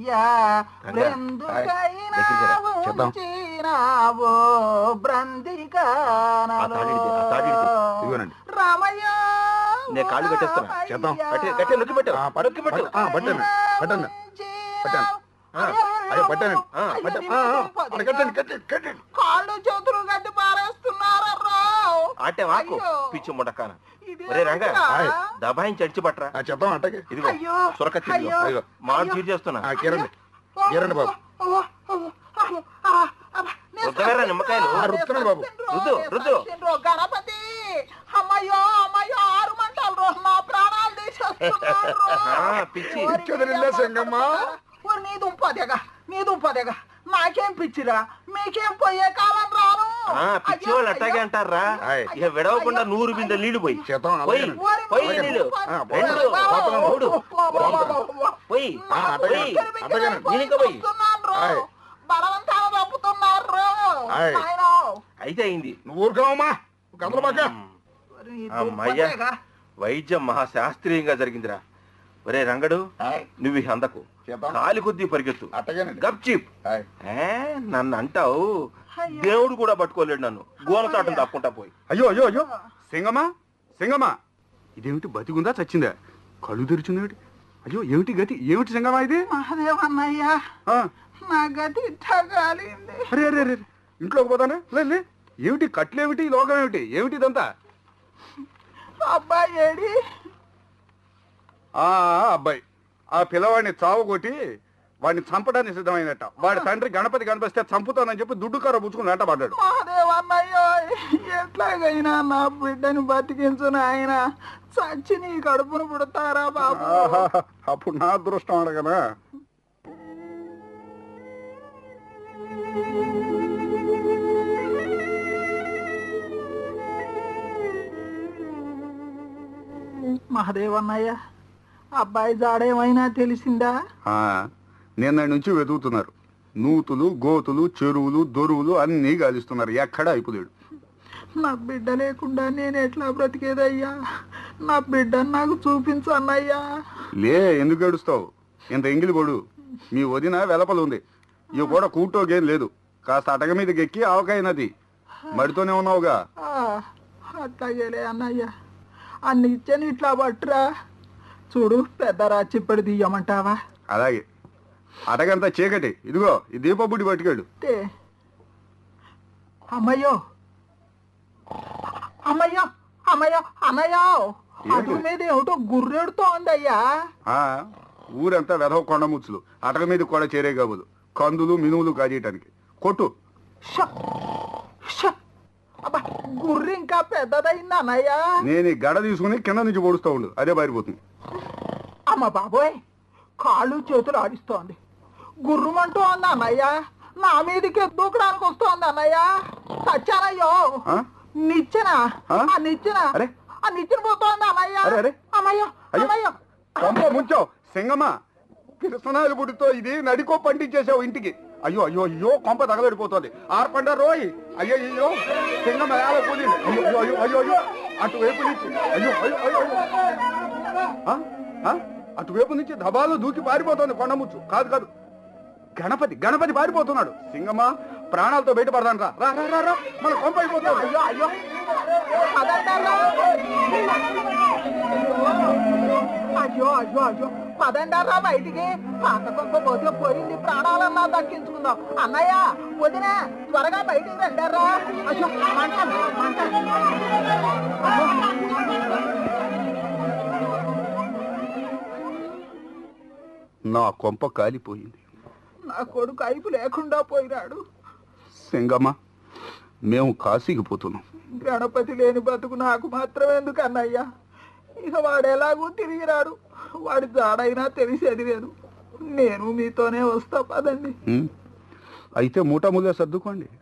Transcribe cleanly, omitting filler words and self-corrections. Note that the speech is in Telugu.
రామయ్య నేను కాళ్ళు పెట్టేస్తాను. చేద్దాం. నొక్కి పెట్టు. నొక్కి పెట్టు. పట్టాను పట్టాను పట్టాను. కాళ్ళు చేతులు గట్టి పారేస్తున్నారా? అంటే వాకు పిచ్చి ముడకాన. ఒరే రంగా దబాయించి అడిచి పట్టరా. చెప్తాం అట్టకి. ఇదిగో సొరకత్తి మాడు తీరు చేస్తున్నా. కిరణ్ బాబు రుద్దగారా నిమ్మకాయలు. రుద్దుతున్నాడు బాబు. రుద్దు. గణపతి అమ్మయ్యో అమ్మయ్యో 6 మంటలు నా ప్రాణాలు తీసేస్తున్నారు. పిచ్చి సింగమ్మ. నీ దుంపదేగా నాకేం పిచ్చిరా? మీకేం పోయే కాలం రాను. పిచ్చి వాళ్ళు అట్టాగే అంటారా? ఇక విడవకుండా 100 బిందె నీళ్లు పోయి నీళ్ళు 2 బలవంతాలు తప్పుతున్నారు. అయితే అయింది. నువ్వు ఊరుకోవమ్మా. వైద్యం మహాశాస్త్రీయంగా జరిగిందిరా. ఒరే రంగడు నువ్వు అందకు కాలి కొద్దీ పరిగెత్తు. గప్చిప్ నన్ను అంటావు. దేవుడు కూడా పట్టుకోలేడు నన్ను. గోనచాటం తప్పుకుంటా పోయి. అయ్యో అయ్యో అయ్యో సింగమ్మా ఇదేమిటి బతికుందా చచ్చిందా? కళ్ళు తెరిచిందేమిటి? అయ్యో ఏమిటి గతి? ఏమిటి సింగమ్మా ఇది? మహాదేవన్నయ్యా నా గతి ఇట్టగాలింది. అరే అరే అరే ఇంట్లోకి పోతానా? లే ఏమిటి కట్లేమిటి? లోకం ఏమిటి? ఏమిటి ఇదంతా? అబ్బాయి ఏడి? అబ్బాయి ఆ పిల్లవాడిని చావు కొట్టి వాడిని చంపడానికి సిద్ధమైనట్ట. వాడి తండ్రి గణపతి కనిపిస్తే చంపుతానని చెప్పి దుడ్డు కర్ర పుచ్చుకుని వెంట పడ్డాడు. మహాదేవన్నయ్యో ఎట్లాగైనా నా బిడ్డని బతికించు ఆయన. చచ్చి నీ కడుపును పుడతారా బాబు? అప్పుడు నా అదృష్టం అడగనా? మహాదేవన్నయ్య అబ్బాయి జాడేమైనా తెలిసిందా? నిన్న నుంచి వెతుకుతున్నారు. నూతులు గోతులు చెరువులు దొరువులు అన్నీ గాలిస్తున్నారు. ఎక్కడ అయిపోలేడు. నా బిడ్డ లేకుండా నేను ఎట్లా బ్రతికేదయ్యా? నా బిడ్డ నాకు చూపించన్నయ్యా. లే ఎందుకు ఏడుస్తావు? ఇంత ఎంగిలి పడు. మీ వదిన వెలపలు ఉంది. ఇవి కూడా కూటోగేం లేదు. కాస్త అటక మీదకి ఎక్కి ఆవకాయనది మడితోనే ఉన్నావుగా. అట్లాగేలే అన్నయ్య. అన్ని ఇచ్చాను ఇట్లా పట్టురా. చూడు పెద్ద రాచిప్పడి తీయమంటావా? అలాగే. అటకంతా చీకటి. ఇదిగో ఈ దీపబుడి పట్టుకెళ్ళు. అమ్మయ్యో అమ్మయ్యో అమ్మయ్యో అన్నయ్యో అటుక మీద ఏమిటో గుర్రెడుతో ఉందయ్యా. ఊరంతా వెధవ కొండ ముచ్చులు. అటక మీద కూడా చేరే కాబోదు. కందులు మినువులు కాజేయటానికి. కొట్టు. గుర్రె ఇంకా పెద్దదైంది అన్నయ్య. నేను ఈ గడ తీసుకుని కింద నుంచి పొడుస్తూ ఉండు. అదే పారిపోతుంది. అమ్మ బాబోయ్ కాళ్ళు చేతులు ఆడిస్తోంది. గుర్రమంటూ ఉంది అన్నయ్య. నా మీదకి దూకడానికి వస్తోంది అన్నయ్య. చచ్చానయ్యో. నిచ్చెనా నిచ్చెన పోతోంది అన్నయ్య. అమ్మయ్యో అమ్మయ్యో ముంచావు సింగమ్మ. కిరసనాయలు పుడితో ఇది నడికో పండించేసావు ఇంటికి. అయ్యో అయ్యో అయ్యో కొంప తగలడిపోతుంది. ఆర్పండ రోయ్. అయ్యో అయ్యో సింగమ్మ పోయింది. అయ్యో అయ్యో అయ్యో అయ్యో అటువైపు నుంచి అయ్యో అయ్యో అయ్యో అటువైపు నుంచి దబాలు దూకి పారిపోతుంది కొండముచ్చు. కాదు కాదు గణపతి గణపతి పారిపోతున్నాడు. సింగమ్మ ప్రాణాలతో బయటపడదాను. రా రా రా రా మన కొంప అయిపోతుంది. అయ్యో అయ్యో అయ్యో అయ్యో అయ్యో పదండారా బయటికి. పాత కొంప పోతే పోయింది. ప్రాణాలన్నా దక్కించుకుందాం. అన్నయ్య వదిన త్వరగా బయటికి రండారా. అయ్యో మంట మంట. నా కొంప కాలిపోయింది. నా కొడుకు అయిపు లేకుండా పోయినాడు. సింగమ్మ మేము కాశీకి పోతున్నాం. గణపతి లేని బతుకు నాకు మాత్రం ఎందుకు అన్నయ్యా? ఇక వాడు ఎలాగూ తిరిగిరాడు. వాడి జాడైనా తెలిసేది లేదు. నేను మీతోనే వస్తా పదండి. అయితే మూటములే సర్దుకోండి.